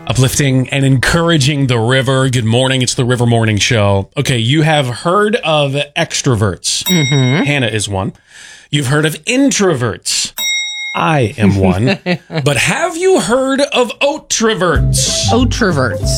uplifting and encouraging the river. Good morning. It's the River Morning Show. Okay, you have heard of extroverts. Mm-hmm. Hannah is one. You've heard of introverts. I am one. But have you heard of outroverts? Outroverts.